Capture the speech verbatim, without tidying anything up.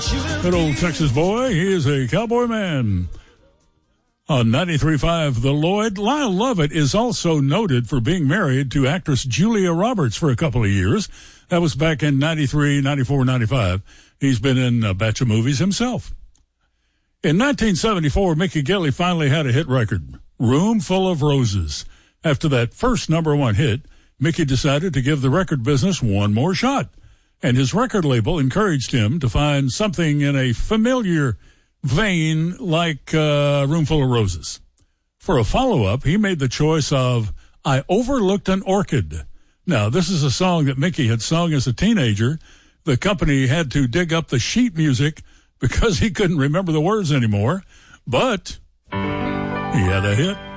Good old Texas boy. He is a cowboy man. On ninety-three point five, The Lloyd, Lyle Lovett is also noted for being married to actress Julia Roberts for a couple of years. That was back in ninety-three, ninety-four, ninety-five. He's been in a batch of movies himself. In nineteen seventy-four, Mickey Gilley finally had a hit record, Room Full of Roses. After that first number one hit, Mickey decided to give the record business one more shot, and his record label encouraged him to find something in a familiar vein like uh, Room Full of Roses. For a follow-up, he made the choice of I Overlooked an Orchid. Now, this is a song that Mickey had sung as a teenager. The company had to dig up the sheet music because he couldn't remember the words anymore, but he had a hit.